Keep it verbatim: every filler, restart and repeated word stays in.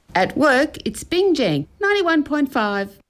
At work, it's Bing Jang, ninety-one point five.